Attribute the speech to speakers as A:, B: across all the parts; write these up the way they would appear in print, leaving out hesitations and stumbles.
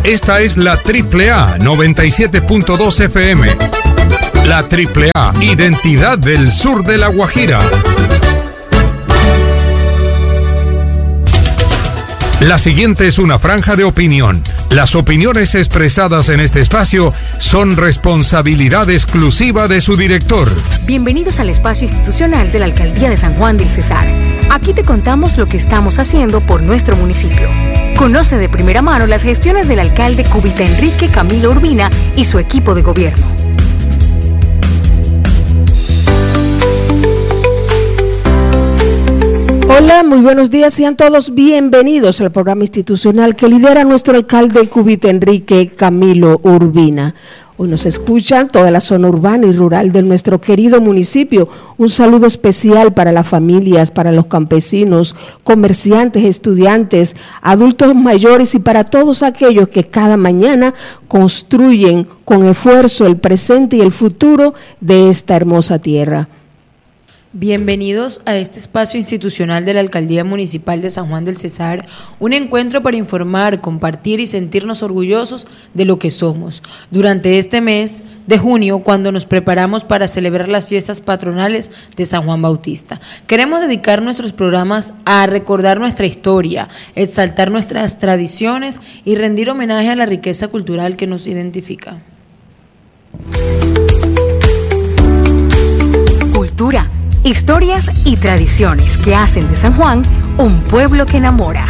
A: Esta es la AAA 97.2 FM. La AAA, identidad del sur de La Guajira. La siguiente es una franja de opinión. Las opiniones expresadas en este espacio son responsabilidad exclusiva de su director.
B: Bienvenidos al espacio institucional de la Alcaldía de San Juan del Cesar. Aquí te contamos lo que estamos haciendo por nuestro municipio. Conoce de primera mano las gestiones del alcalde Cubita Enrique Camilo Urbina y su equipo de gobierno.
C: Hola, muy buenos días, sean todos bienvenidos al programa institucional que lidera nuestro alcalde Cubita Enrique Camilo Urbina. Hoy nos escuchan toda la zona urbana y rural de nuestro querido municipio. Un saludo especial para las familias, para los campesinos, comerciantes, estudiantes, adultos mayores y para todos aquellos que cada mañana construyen con esfuerzo el presente y el futuro de esta hermosa tierra.
D: Bienvenidos a este espacio institucional de la Alcaldía Municipal de San Juan del Cesar, un encuentro para informar, compartir y sentirnos orgullosos de lo que somos. Durante este mes de junio, cuando nos preparamos para celebrar las fiestas patronales de San Juan Bautista, queremos dedicar nuestros programas a recordar nuestra historia, exaltar nuestras tradiciones y rendir homenaje a la riqueza cultural que nos identifica.
B: Cultura, historias y tradiciones que hacen de San Juan un pueblo que enamora.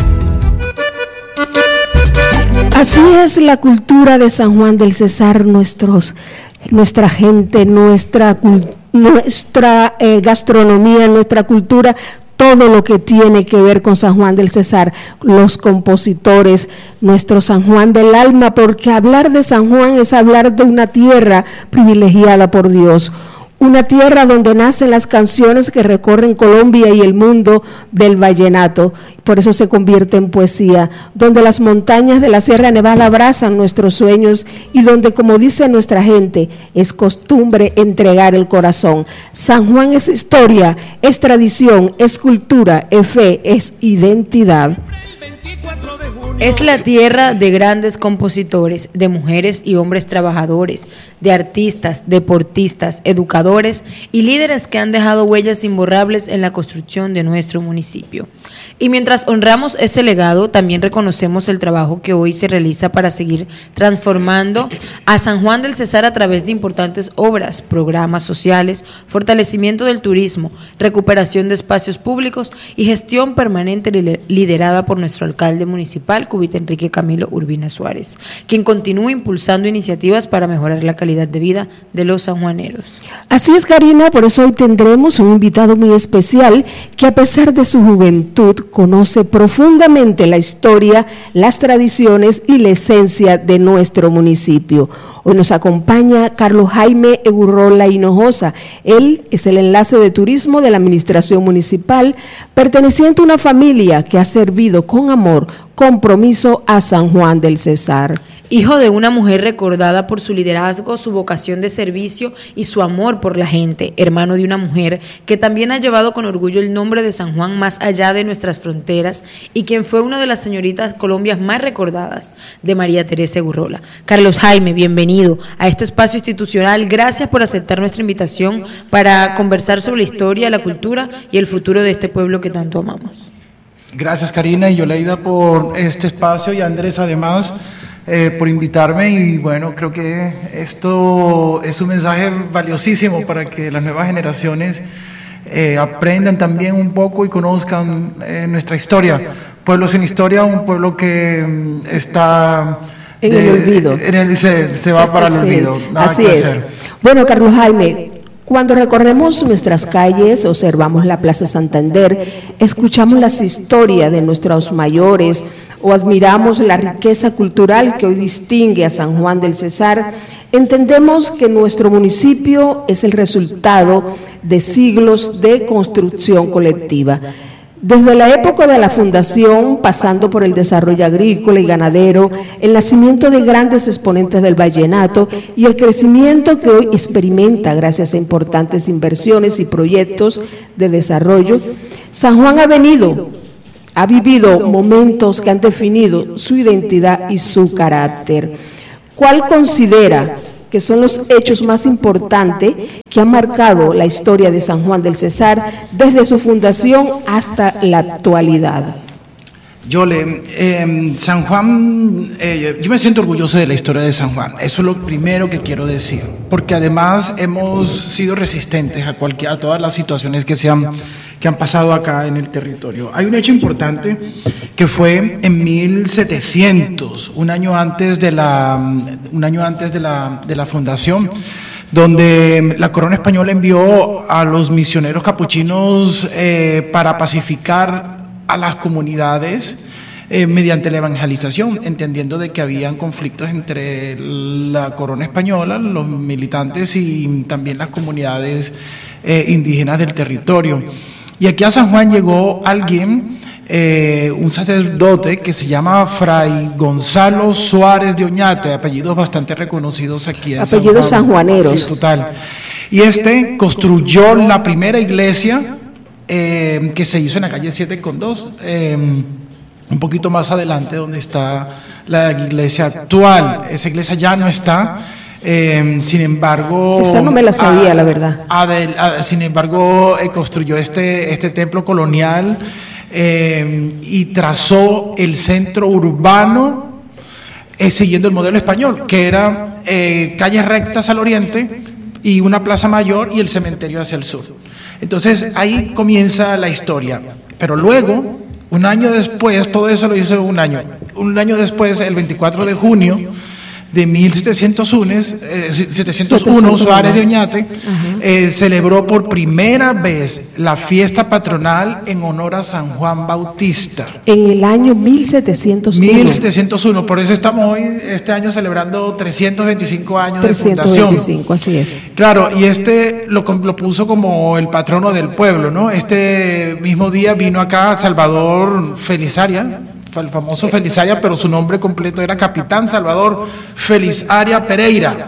C: Así es la cultura de San Juan del Cesar, nuestra gente, nuestra gastronomía, nuestra cultura, todo lo que tiene que ver con San Juan del Cesar, los compositores, nuestro San Juan del alma, porque hablar de San Juan es hablar de una tierra privilegiada por Dios. Una tierra donde nacen las canciones que recorren Colombia y el mundo del vallenato, por eso se convierte en poesía, donde las montañas de la Sierra Nevada abrazan nuestros sueños y donde, como dice nuestra gente, es costumbre entregar el corazón. San Juan es historia, es tradición, es cultura, es fe, es identidad.
D: Es la tierra de grandes compositores, de mujeres y hombres trabajadores, de artistas, deportistas, educadores y líderes que han dejado huellas imborrables en la construcción de nuestro municipio. Y mientras honramos ese legado, también reconocemos el trabajo que hoy se realiza para seguir transformando a San Juan del Cesar a través de importantes obras, programas sociales, fortalecimiento del turismo, recuperación de espacios públicos y gestión permanente liderada por nuestro alcalde municipal, Cubita Enrique Camilo Urbina Suárez, quien continúa impulsando iniciativas para mejorar la calidad de vida de los sanjuaneros.
C: Así es, Karina, por eso hoy tendremos un invitado muy especial que, a pesar de su juventud, conoce profundamente la historia, las tradiciones y la esencia de nuestro municipio. Hoy nos acompaña Carlos Jaime Egurrola Hinojosa. Él es el enlace de turismo de la administración municipal, perteneciente a una familia que ha servido con amor, compromiso a San Juan del Cesar.
D: Hijo de una mujer recordada por su liderazgo, su vocación de servicio y su amor por la gente, hermano de una mujer que también ha llevado con orgullo el nombre de San Juan más allá de nuestras fronteras y quien fue una de las señoritas colombias más recordadas, de María Teresa Egurrola. Carlos Jaime, bienvenido a este espacio institucional. Gracias por aceptar nuestra invitación para conversar sobre la historia, la cultura y el futuro de este pueblo que tanto amamos.
E: Gracias, Karina y Yoleida, por este espacio, y a Andrés además por invitarme. Y bueno, creo que esto es un mensaje valiosísimo para que las nuevas generaciones aprendan también un poco y conozcan nuestra historia. Pueblo sin historia, un pueblo que está
C: en el olvido.
E: Se va para el olvido. Nada
C: así
E: que
C: es.
E: hacer.
C: Bueno, Carlos Jaime, cuando recorremos nuestras calles, observamos la Plaza Santander, escuchamos las historias de nuestros mayores o admiramos la riqueza cultural que hoy distingue a San Juan del Cesar, entendemos que nuestro municipio es el resultado de siglos de construcción colectiva. Desde la época de la fundación, pasando por el desarrollo agrícola y ganadero, el nacimiento de grandes exponentes del vallenato y el crecimiento que hoy experimenta gracias a importantes inversiones y proyectos de desarrollo, San Juan ha venido ha vivido momentos que han definido su identidad y su carácter. ¿Cuál considera que son los hechos más importantes que han marcado la historia de San Juan del Cesar desde su fundación hasta la actualidad?
E: San Juan, yo me siento orgulloso de la historia de San Juan, eso es lo primero que quiero decir, porque además hemos sido resistentes a todas las situaciones que han pasado acá en el territorio. Hay un hecho importante que fue en 1700, un año antes de la fundación, donde la corona española envió a los misioneros capuchinos para pacificar a las comunidades mediante la evangelización, entendiendo de que habían conflictos entre la corona española, los militantes y también las comunidades indígenas del territorio. Y aquí a San Juan llegó alguien, un sacerdote que se llama Fray Gonzalo Suárez de Oñate, apellidos bastante reconocidos aquí en
C: apellidos sanjuaneros.
E: Sí, total. Y construyó la primera iglesia que se hizo en la calle 7 con 2, un poquito más adelante donde está la iglesia actual. Esa iglesia ya no está, sin embargo...
C: Esa no me la sabía, la verdad.
E: Sin embargo, construyó este templo colonial y trazó el centro urbano siguiendo el modelo español, que era calles rectas al oriente y una plaza mayor y el cementerio hacia el sur. Entonces ahí comienza la historia, pero luego, un año después, todo eso lo hizo un año después, el 24 de junio de 1701, Suárez de Oñate celebró por primera vez la fiesta patronal en honor a San Juan Bautista.
C: En el año 1701.
E: 1701, por eso estamos hoy, este año, celebrando 325 años de fundación.
C: 325, así es.
E: Claro, y lo puso como el patrono del pueblo, ¿no? Este mismo día vino acá Salvador Felizaria, el famoso Felizaria, pero su nombre completo era Capitán Salvador Felizaria Pereira,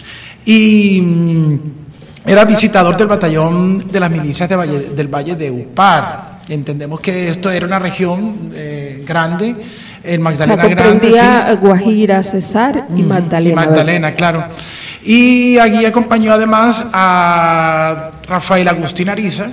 E: y era visitador del batallón de las milicias del Valle de Upar. Entendemos que esto era una región grande, el Magdalena
C: grande. Comprendía
E: sí.
C: Guajira, Cesar y Magdalena.
E: Y Magdalena, claro. Y allí acompañó además a Rafael Agustín Ariza,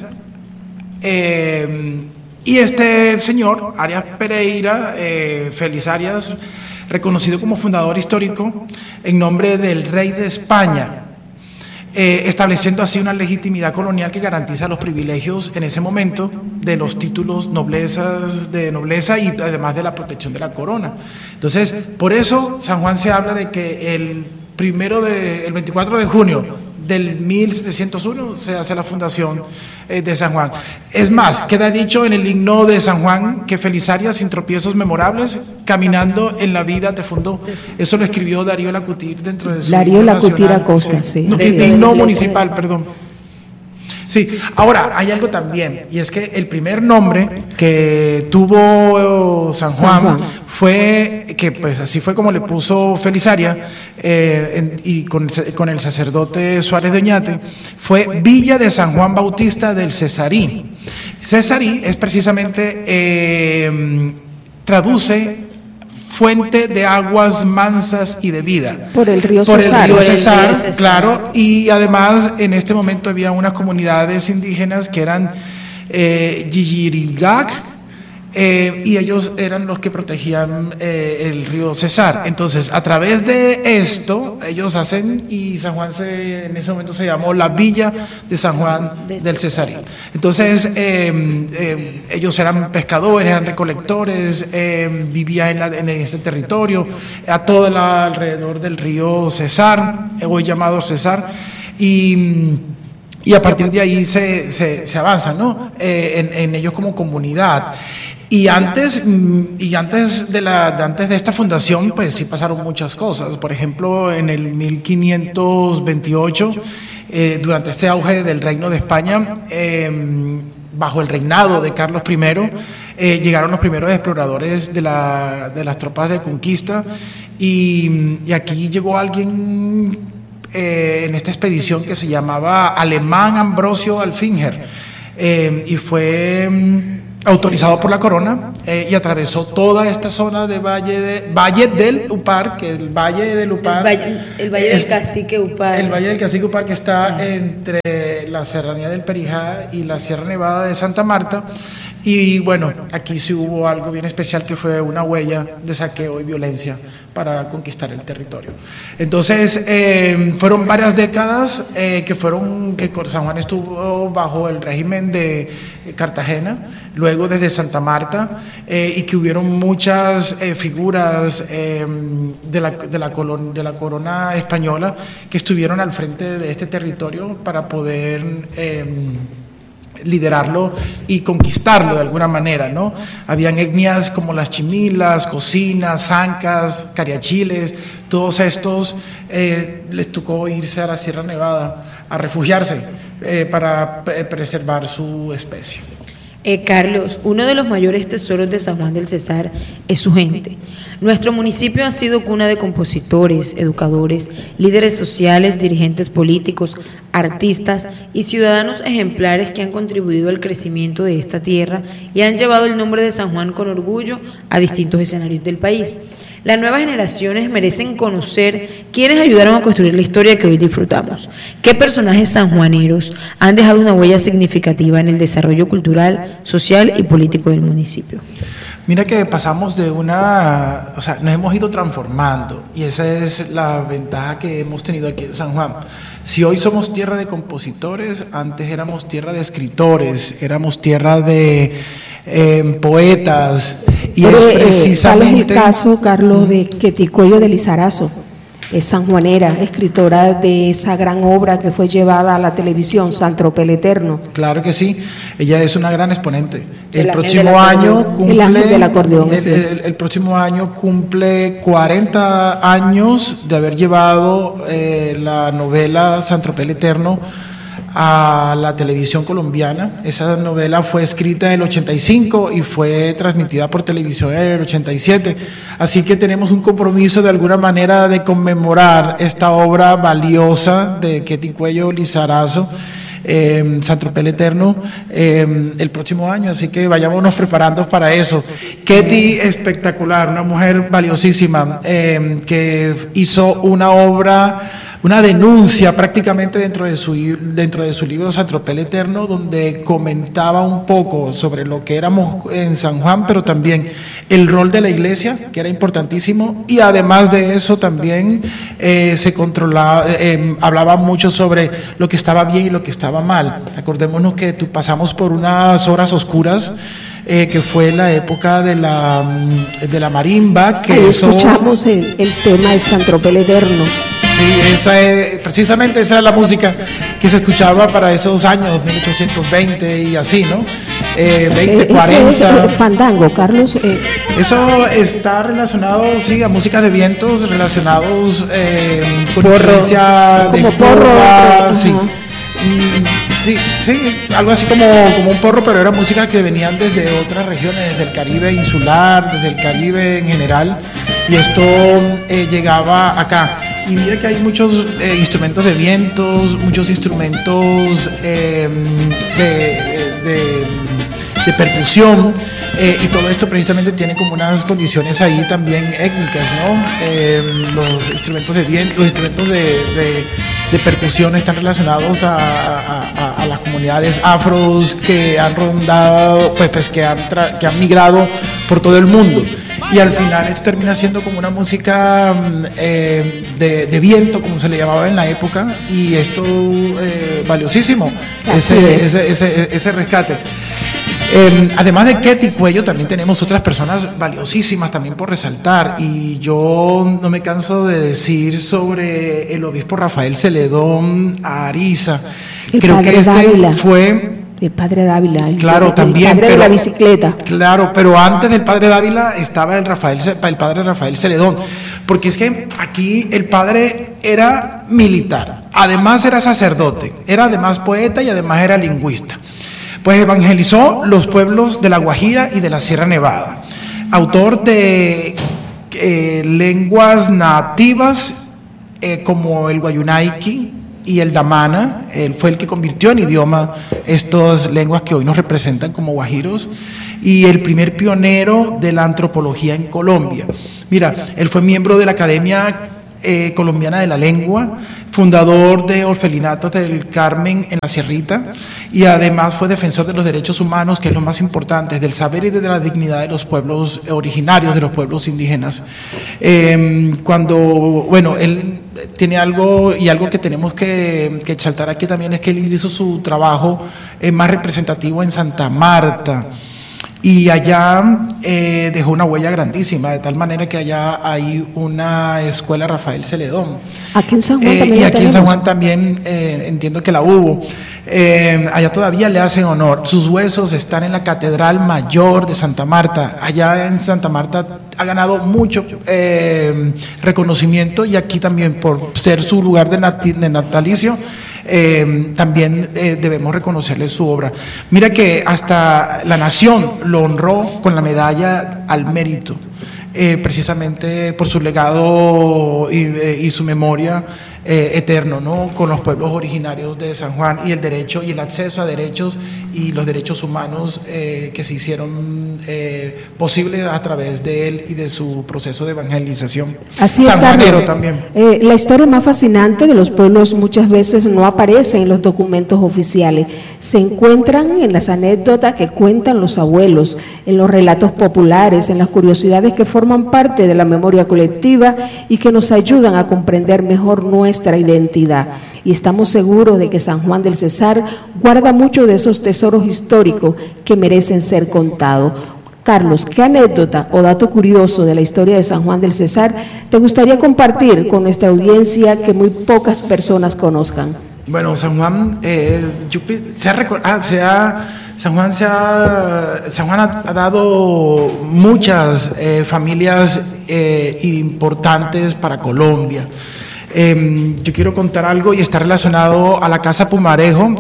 E: y este señor, Arias Pereira, Félix Arias, reconocido como fundador histórico en nombre del rey de España, estableciendo así una legitimidad colonial que garantiza los privilegios en ese momento de los títulos de nobleza y además de la protección de la corona. Entonces, por eso San Juan se habla de que el 24 de junio del 1701 se hace la fundación de San Juan. Es más, queda dicho en el himno de San Juan que Felizaria, sin tropiezos memorables, caminando en la vida te fundó. Eso lo escribió Darío Lacutir dentro de su
C: Darío Lacutir Acosta, sí.
E: No, el himno municipal, perdón. Sí, ahora hay algo también, y es que el primer nombre que tuvo San Juan fue, que pues así fue como le puso Felizaria, y con el sacerdote Suárez de Oñate, fue Villa de San Juan Bautista del Cesarí. Cesarí es precisamente, traduce fuente de aguas mansas y de vida.
C: Por el río Cesar.
E: Por el río Cesar, claro. Y además en este momento había unas comunidades indígenas que eran Yiyirigac, y ellos eran los que protegían el río Cesar. Entonces, a través de esto, ellos hacen, y San Juan en ese momento se llamó la Villa de San Juan del Cesarí. Entonces, ellos eran pescadores, eran recolectores, vivían en ese territorio, a todo alrededor del río Cesar, hoy llamado Cesar, y a partir de ahí se avanza, ¿no? En ellos como comunidad. Y antes de esta fundación, pues sí pasaron muchas cosas. Por ejemplo, en el 1528, durante este auge del Reino de España, bajo el reinado de Carlos I, llegaron los primeros exploradores de las tropas de conquista, y aquí llegó alguien en esta expedición que se llamaba Alemán Ambrosio Alfinger, y fue autorizado por la corona, y atravesó toda esta zona de Valle del Upar, que el Valle del Upar,
D: el Valle del Cacique Upar.
E: El Valle del Cacique Upar, que está entre la Serranía del Perijá y la Sierra Nevada de Santa Marta. Y bueno, aquí sí hubo algo bien especial, que fue una huella de saqueo y violencia para conquistar el territorio. Entonces, fueron varias décadas que San Juan estuvo bajo el régimen de Cartagena, luego desde Santa Marta, y que hubieron muchas figuras de la corona española que estuvieron al frente de este territorio para poder liderarlo y conquistarlo de alguna manera, ¿no? Habían etnias como las chimilas, cocinas, zancas, cariachiles, todos estos les tocó irse a la Sierra Nevada a refugiarse para preservar su especie.
D: Carlos, uno de los mayores tesoros de San Juan del Cesar es su gente. Nuestro municipio ha sido cuna de compositores, educadores, líderes sociales, dirigentes políticos, artistas y ciudadanos ejemplares que han contribuido al crecimiento de esta tierra y han llevado el nombre de San Juan con orgullo a distintos escenarios del país. Las nuevas generaciones merecen conocer quiénes ayudaron a construir la historia que hoy disfrutamos. ¿Qué personajes sanjuaneros han dejado una huella significativa en el desarrollo cultural, social y político del municipio?
E: Mira que pasamos nos hemos ido transformando, y esa es la ventaja que hemos tenido aquí en San Juan. Si hoy somos tierra de compositores, antes éramos tierra de escritores, éramos tierra de poetas, y
C: pero,
E: es precisamente...
C: ¿cuál es el caso, Carlos, de Queticuello de Lizarazo? Es sanjuanera, escritora de esa gran obra que fue llevada a la televisión, Santropel Eterno.
E: Claro que sí, ella es una gran exponente. El próximo año cumple 40 años de haber llevado la novela Santropel Eterno a la televisión colombiana. Esa novela fue escrita en el 85 y fue transmitida por televisión en el 87, así que tenemos un compromiso de alguna manera de conmemorar esta obra valiosa de Queticuello Lizarazo, Santropel Eterno, el próximo año, así que vayámonos preparando para eso. Ketty, espectacular, una mujer valiosísima, que hizo una obra, una denuncia prácticamente dentro de su libro Santropel Eterno, donde comentaba un poco sobre lo que éramos en San Juan, pero también el rol de la iglesia, que era importantísimo, y además de eso también se controlaba, hablaba mucho sobre lo que estaba bien y lo que estaba mal. Acordémonos que pasamos por unas horas oscuras, que fue la época de la marimba, que
C: ahí escuchamos el tema de Santropel Eterno.
E: Sí, precisamente esa es la música que se escuchaba para esos años, 1820 y así, ¿no? 20, 40.
C: Ese es fandango, Carlos.
E: Eso está relacionado, sí, a músicas de vientos relacionados con influencia de Cuba, sí. Sí, algo así como un porro, pero era música que venían desde otras regiones, desde el Caribe insular, desde el Caribe en general, y esto llegaba acá. Y mira que hay muchos instrumentos de vientos, muchos instrumentos de percusión, y todo esto precisamente tiene como unas condiciones ahí también étnicas, ¿no? Los instrumentos de viento, los instrumentos de percusión están relacionados a las comunidades afros que han rondado, pues que han migrado por todo el mundo. Y al final esto termina siendo como una música de viento, como se le llamaba en la época, y esto valiosísimo, ese rescate. Además de Queticuello, también tenemos otras personas valiosísimas también por resaltar, y yo no me canso de decir sobre el obispo Rafael Celedón Ariza. Creo que fue...
C: El padre Dávila,
E: claro, también,
C: el padre de la bicicleta.
E: Claro, pero antes del padre Dávila estaba el padre Rafael Celedón, porque es que aquí el padre era militar, además era sacerdote, era además poeta y además era lingüista. Pues evangelizó los pueblos de La Guajira y de la Sierra Nevada, autor de lenguas nativas como el guayunaiki y el damana. Él fue el que convirtió en idioma estas lenguas que hoy nos representan como guajiros. y el primer pionero de la antropología en Colombia. Mira, él fue miembro de la Academia Colombiana de la Lengua, fundador de Orfelinatos del Carmen en la Sierrita, y además fue defensor de los derechos humanos, que es lo más importante, del saber y de la dignidad de los pueblos originarios, de los pueblos indígenas. Él tiene algo, y algo que tenemos que exaltar aquí también, es que él hizo su trabajo más representativo en Santa Marta. Y allá dejó una huella grandísima, de tal manera que allá hay una escuela Rafael Celedón.
C: Aquí en San Juan también
E: y aquí en San Juan también entiendo que la hubo. Allá todavía le hacen honor. Sus huesos están en la Catedral Mayor de Santa Marta. Allá en Santa Marta ha ganado mucho reconocimiento, y aquí también por ser su lugar de natalicio. También debemos reconocerle su obra. Mira que hasta la nación lo honró con la medalla al mérito, precisamente por su legado y su memoria eterno, ¿no? Con los pueblos originarios de San Juan, y el derecho y el acceso a derechos y los derechos humanos que se hicieron posibles a través de él y de su proceso de evangelización.
C: Así es,
E: sanjuanero también.
C: La historia más fascinante de los pueblos muchas veces no aparece en los documentos oficiales, se encuentran en las anécdotas que cuentan los abuelos, en los relatos populares, en las curiosidades que forman parte de la memoria colectiva y que nos ayudan a comprender mejor nuestra identidad. Y estamos seguros de que San Juan del Cesar guarda mucho de esos tesoros históricos que merecen ser contados. Carlos, ¿qué anécdota o dato curioso de la historia de San Juan del Cesar te gustaría compartir con nuestra audiencia que muy pocas personas conozcan?
E: Bueno, San Juan San Juan ha dado muchas familias importantes para Colombia. Yo quiero contar algo, y está relacionado a la Casa Pumarejo,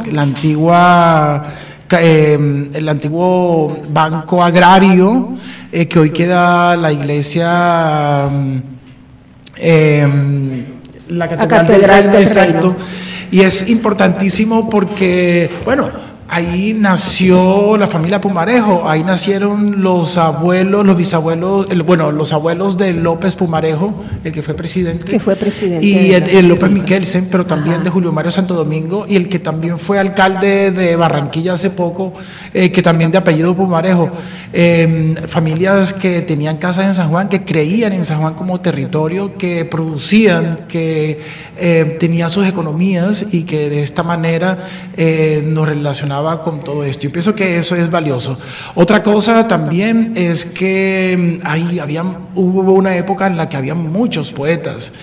E: el antiguo banco agrario, que hoy queda la iglesia, la Catedral del Reino. Y es importantísimo porque, bueno, ahí nació la familia Pumarejo, ahí nacieron los abuelos, los bisabuelos, los abuelos de López Pumarejo, el que fue presidente. Y el López Miquelsen, pero también de Julio Mario Santo Domingo, y el que también fue alcalde de Barranquilla hace poco, que también de apellido Pumarejo. Familias que tenían casas en San Juan, que creían en San Juan como territorio, que producían, que tenían sus economías, y que de esta manera nos relacionaban con todo esto. Yo pienso que eso es valioso. Otra cosa también es que hubo una época en la que había muchos poetas.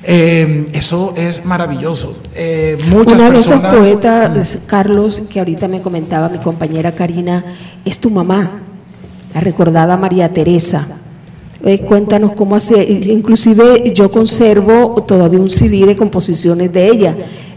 E: Eso es maravilloso. Muchas
C: Una de
E: personas,
C: esos poetas, Carlos, que ahorita me comentaba mi compañera Karina, es tu mamá, la recordada María Teresa. Cuéntanos cómo hace. Inclusive yo conservo todavía un CD de composiciones de ella.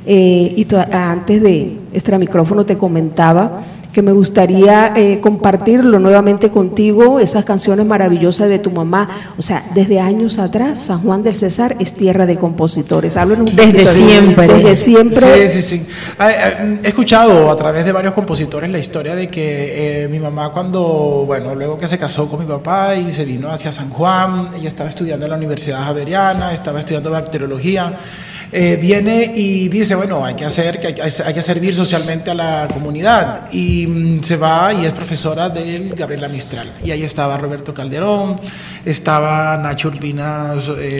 C: Antes de este micrófono te comentaba que me gustaría compartirlo nuevamente contigo, esas canciones maravillosas de tu mamá. O sea, desde años atrás, San Juan del Cesar es tierra de compositores. Háblanos un
D: desde siempre.
C: Desde siempre.
E: Sí. He escuchado a través de varios compositores la historia de que mi mamá, luego que se casó con mi papá y se vino hacia San Juan, ella estaba estudiando en la Universidad Javeriana, estaba estudiando bacteriología. Viene y dice, hay que servir socialmente a la comunidad, y se va y es profesora del Gabriela Mistral, y ahí estaba Roberto Calderón, estaba Nacho Urbina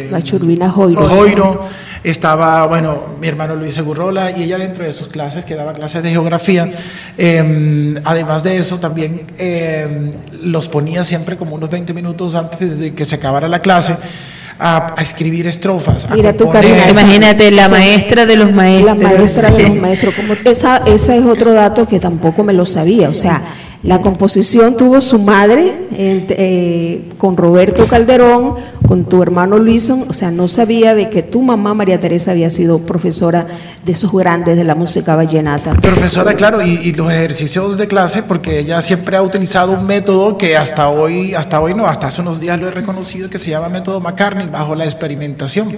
E: Joiro, estaba mi hermano Luis Segurrola, y ella dentro de sus clases, que daba clases de geografía, además de eso también los ponía siempre como unos 20 minutos antes de que se acabara la clase a escribir estrofas.
C: Mira tú, Karina,
D: imagínate, la maestra de los maestros.
C: La maestra de los maestros. Esa es otro dato que tampoco me lo sabía. O sea, la composición tuvo su madre con Roberto Calderón, con tu hermano Luison. O sea, no sabía de que tu mamá, María Teresa, había sido profesora de esos grandes de la música vallenata.
E: Profesora, claro, y los ejercicios de clase, porque ella siempre ha utilizado un método que hasta hace unos días lo he reconocido, que se llama método McCartney, bajo la experimentación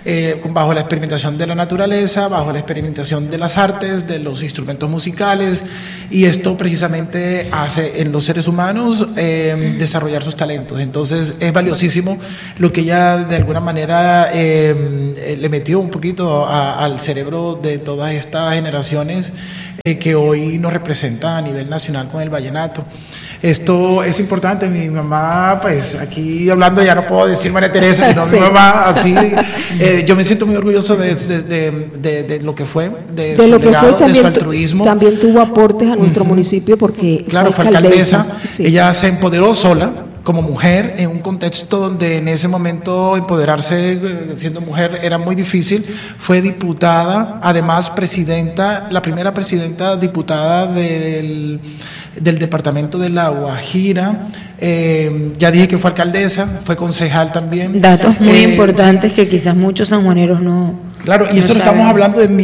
E: de la naturaleza, bajo la experimentación de las artes, de los instrumentos musicales, y esto precisamente hace en los seres humanos desarrollar sus talentos. Entonces es valiosísimo lo que ella de alguna manera le metió un poquito al cerebro de todas estas generaciones que hoy nos representa a nivel nacional con el vallenato. Esto es importante. Mi mamá, pues aquí hablando, ya no puedo decir María Teresa, sino sí. Mi mamá, así. Yo me siento muy orgulloso de lo que fue, de su legado, de su altruismo.
C: También tuvo aportes a nuestro municipio porque
E: claro, fue alcaldesa. Sí. Ella se empoderó sola como mujer en un contexto donde en ese momento empoderarse siendo mujer era muy difícil. Fue diputada, además presidenta, la primera presidenta diputada del departamento de La Guajira. Ya dije que fue alcaldesa, fue concejal también.
D: Datos muy importantes que quizás muchos sanjuaneros no.
E: Claro, y eso estamos hablando de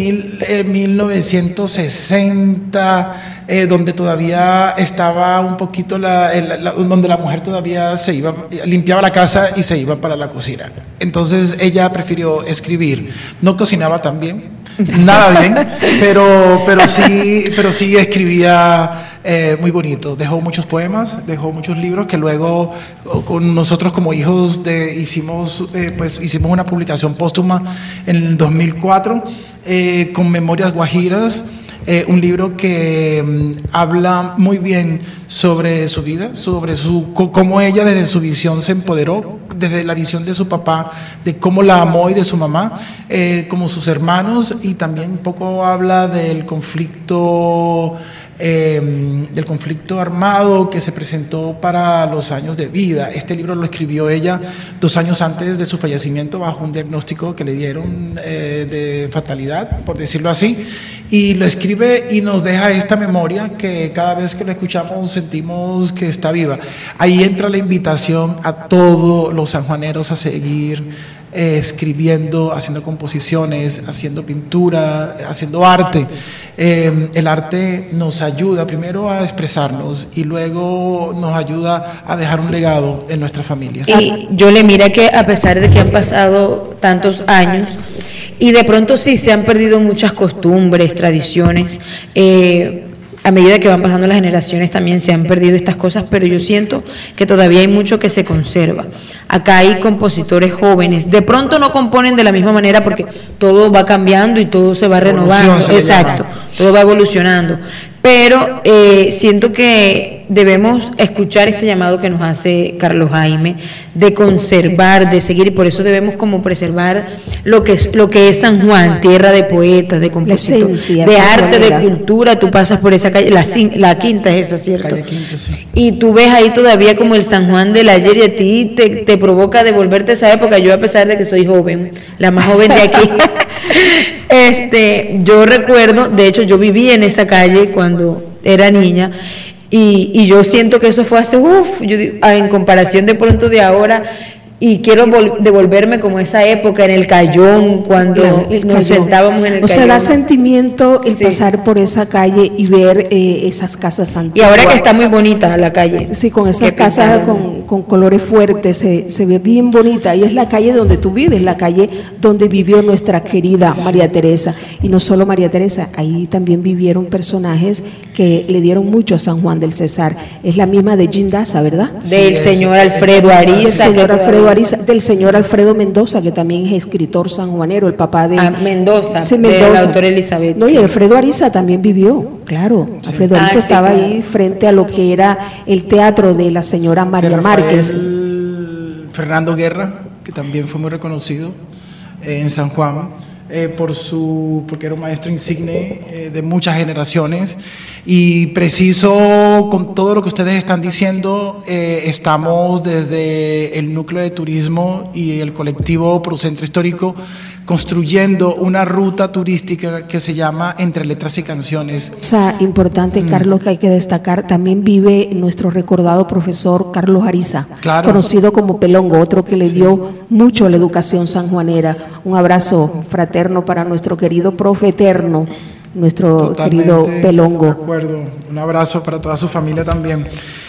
E: 1960, donde todavía estaba un poquito donde la mujer todavía se iba, limpiaba la casa y se iba para la cocina. Entonces ella prefirió escribir. No cocinaba tan bien, nada bien, pero sí escribía muy bonito. Dejó muchos poemas, dejó muchos libros que luego con nosotros como hijos hicimos una publicación póstuma en el 2004 con Memorias Guajiras. Un libro que habla muy bien sobre su vida, sobre cómo ella desde su visión se empoderó, desde la visión de su papá, de cómo la amó y de su mamá, como sus hermanos, y también un poco habla del conflicto armado que se presentó para los años de vida. Este libro lo escribió ella 2 años antes de su fallecimiento bajo un diagnóstico que le dieron de fatalidad, por decirlo así, y lo escribe y nos deja esta memoria que cada vez que la escuchamos sentimos que está viva. Ahí entra la invitación a todos los sanjuaneros a seguir escribiendo, haciendo composiciones, haciendo pintura, haciendo arte. El arte nos ayuda primero a expresarnos y luego nos ayuda a dejar un legado en nuestras familias.
D: Y yo le mira que a pesar de que han pasado tantos años y de pronto sí se han perdido muchas costumbres, tradiciones, a medida que van pasando las generaciones también se han perdido estas cosas, pero yo siento que todavía hay mucho que se conserva. Acá hay compositores jóvenes, de pronto no componen de la misma manera porque todo va cambiando y todo se va renovando, exacto, todo va evolucionando, pero siento que debemos escuchar este llamado que nos hace Carlos Jaime de conservar, de seguir, y por eso debemos como preservar lo que es San Juan, tierra de poetas, de compositores, de arte, de cultura. Tú pasas por esa calle, la quinta es esa, ¿cierto?
E: Calle Quinta, sí.
D: Y tú ves ahí todavía como el San Juan del ayer y a ti te provoca devolverte a esa época. Yo, a pesar de que soy joven, la más joven de aquí, yo recuerdo, de hecho yo viví en esa calle cuando era niña. Y yo siento que eso fue hace, en comparación de pronto de ahora, y quiero devolverme como esa época en el Cayón, cuando nos sentábamos en el Cayón.
C: O sea, da sentimiento el pasar por esa calle y ver esas casas antiguas.
D: Y ahora que está muy bonita la calle.
C: Sí, con esas casas con colores fuertes, se ve bien bonita. Y es la calle donde tú vives, la calle donde vivió nuestra querida María Teresa. Y no solo María Teresa, ahí también vivieron personajes que le dieron mucho a San Juan del Cesar. Es la misma de Jean Daza, ¿verdad?
D: Del señor Alfredo Ariza.
C: Del señor Alfredo Mendoza, que también es escritor sanjuanero, el papá de
D: Mendoza,
C: sí,
D: de la autora Elizabeth.
C: No, y Alfredo Ariza también vivió, claro. Sí. Alfredo Ariza estaba ahí frente a lo que era el teatro de la señora María Márquez.
E: Fernando Guerra, que también fue muy reconocido en San Juan. Porque era un maestro insigne de muchas generaciones, y preciso con todo lo que ustedes están diciendo, estamos desde el núcleo de turismo y el colectivo Procentro Histórico construyendo una ruta turística que se llama Entre Letras y Canciones.
C: O sea, importante, Carlos, que hay que destacar, también vive nuestro recordado profesor Carlos Ariza, claro, conocido como Pelongo, otro que le dio mucho a la educación sanjuanera. Un abrazo fraterno para nuestro querido profe eterno, nuestro querido Pelongo.
E: De acuerdo, un abrazo para toda su familia también.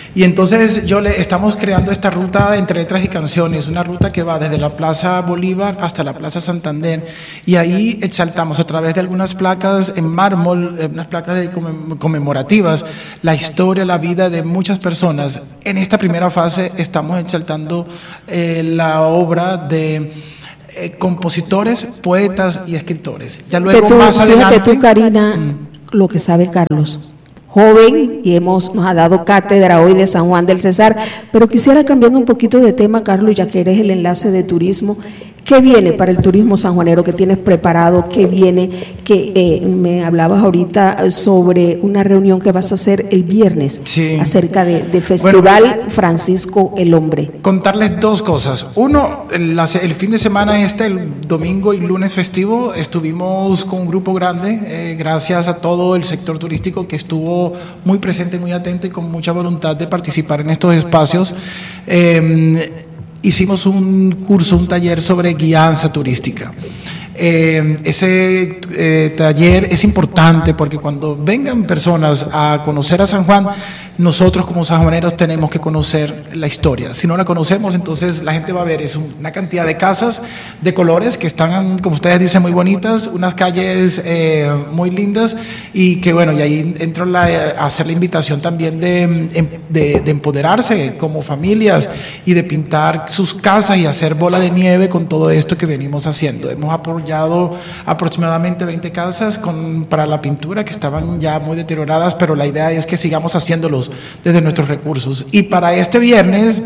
E: Y entonces estamos creando esta ruta entre letras y canciones, una ruta que va desde la Plaza Bolívar hasta la Plaza Santander, y ahí exaltamos a través de algunas placas en mármol, unas placas conmemorativas, la historia, la vida de muchas personas. En esta primera fase estamos exaltando la obra de compositores, poetas y escritores. Ya luego más adelante.
C: Fíjate tú, Karina, lo que sabe Carlos, joven, y nos ha dado cátedra hoy de San Juan del Cesar, pero quisiera cambiando un poquito de tema, Carlos, ya que eres el enlace de turismo. ¿Qué viene para el turismo sanjuanero? ¿Qué tienes preparado? ¿Qué viene? Que me hablabas ahorita sobre una reunión que vas a hacer el viernes, sí, acerca de Festival Francisco el Hombre.
E: Contarles dos cosas. Uno, el fin de semana el domingo y lunes festivo, estuvimos con un grupo grande, gracias a todo el sector turístico que estuvo muy presente, muy atento y con mucha voluntad de participar en estos espacios. Hicimos un curso, un taller sobre guianza turística. Ese taller es importante porque cuando vengan personas a conocer a San Juan, nosotros como sanjuaneros tenemos que conocer la historia. Si no la conocemos, entonces la gente va a ver una cantidad de casas de colores que están, como ustedes dicen, muy bonitas, unas calles muy lindas, y que bueno, y ahí entro a hacer la invitación también de empoderarse como familias y de pintar sus casas y hacer bola de nieve con todo esto que venimos haciendo. Hemos apoyado aproximadamente 20 casas para la pintura, que estaban ya muy deterioradas, pero la idea es que sigamos haciéndolos desde nuestros recursos. Y para este viernes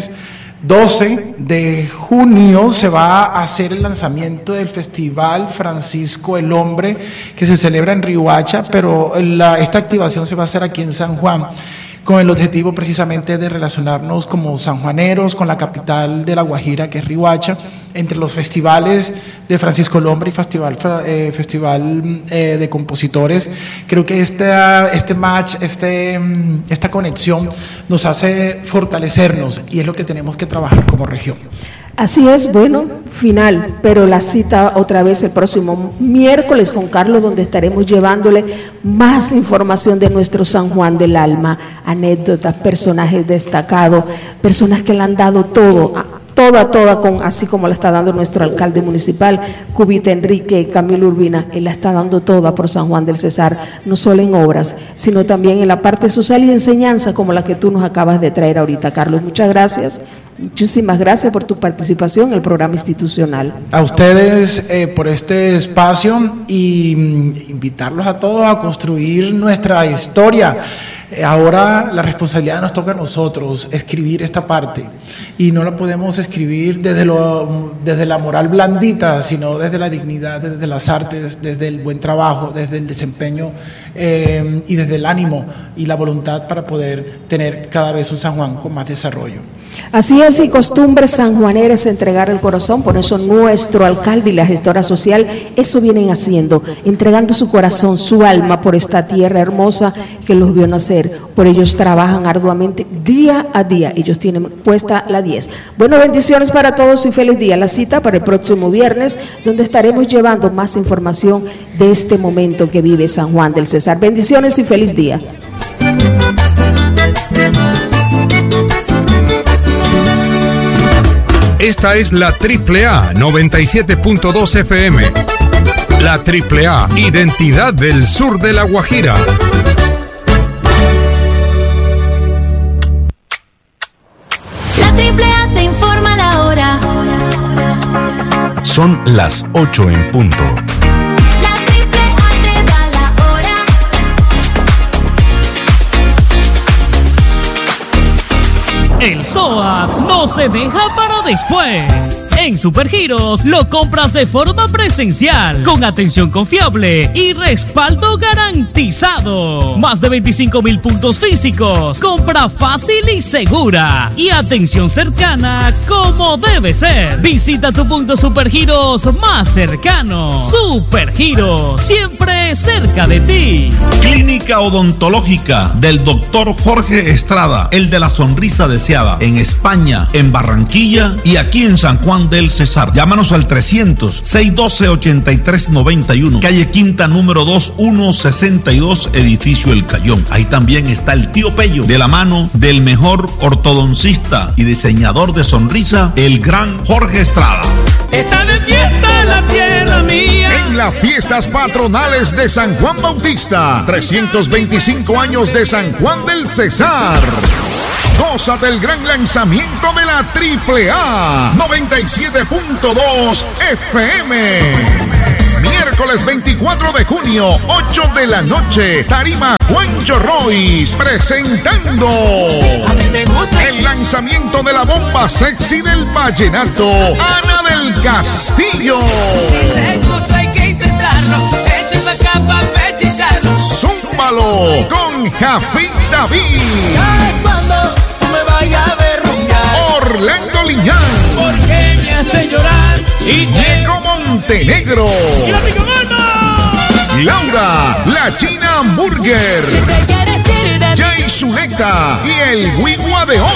E: 12 de junio, se va a hacer el lanzamiento del Festival Francisco el Hombre, que se celebra en Riohacha, pero esta activación se va a hacer aquí en San Juan, con el objetivo precisamente de relacionarnos como sanjuaneros con la capital de La Guajira, que es Riohacha, entre los festivales de Francisco el Hombre y Festival de Compositores. Creo que este match, esta conexión nos hace fortalecernos, y es lo que tenemos que trabajar como región.
C: Así es, bueno, final, pero la cita otra vez el próximo miércoles con Carlos, donde estaremos llevándole más información de nuestro San Juan del Alma, anécdotas, personajes destacados, personas que le han dado todo, toda, así como la está dando nuestro alcalde municipal, Cubita Enrique Camilo Urbina. Él la está dando toda por San Juan del Cesar, no solo en obras, sino también en la parte social y enseñanza, como la que tú nos acabas de traer ahorita, Carlos. Muchas gracias. Muchísimas gracias por tu participación en el programa institucional.
E: A ustedes por este espacio, y invitarlos a todos a construir nuestra historia. Ahora la responsabilidad nos toca a nosotros, escribir esta parte, y no la podemos escribir desde la moral blandita, sino desde la dignidad, desde las artes, desde el buen trabajo, desde el desempeño y desde el ánimo y la voluntad para poder tener cada vez un San Juan con más desarrollo.
C: Así es, y costumbre sanjuanera es entregar el corazón. Por eso nuestro alcalde y la gestora social eso vienen haciendo, entregando su corazón, su alma por esta tierra hermosa que los vio nacer. Por ellos trabajan arduamente día a día. Ellos tienen puesta la 10. Bueno, bendiciones para todos y feliz día. La cita para el próximo viernes, donde estaremos llevando más información de este momento que vive San Juan del Cesar. Bendiciones y feliz día.
A: Esta es la AAA 97.2 FM. La AAA, identidad del sur de La Guajira.
F: La AAA te informa la hora.
G: Son las 8 en punto.
F: La AAA te da la hora.
H: El SOAT no se deja para después. En Supergiros lo compras de forma presencial, con atención confiable y respaldo garantizado. Más de 25,000 puntos físicos, compra fácil y segura, y atención cercana como debe ser. Visita tu punto Supergiros más cercano. Supergiros, siempre cerca de ti.
I: Clínica Odontológica del Dr. Jorge Estrada, el de la sonrisa deseada, en España, en Barranquilla y aquí en San Juan del Cesar. Llámanos al 300-612-8391, calle Quinta número 2162, edificio El Cayón. Ahí también está el tío Pello, de la mano del mejor ortodoncista y diseñador de sonrisa, el gran Jorge Estrada.
J: Está de fiesta la tierra mía.
K: En las fiestas patronales de San Juan Bautista, 325 años de San Juan del Cesar. Gózate el gran lanzamiento de la AAA 97.2 FM. Miércoles 24 de junio, 8 de la noche, Tarima Juancho Royce presentando el lanzamiento de la bomba sexy del vallenato, Ana del Castillo. Zúmbalo con Jafit David.
J: Cuando me vaya a ver rumbear,
K: Orlando Liñán,
J: porque me hace llorar y
K: Diego Montenegro, Laura, la China Hamburger, Jay Zuleta y el Wigua de Oro.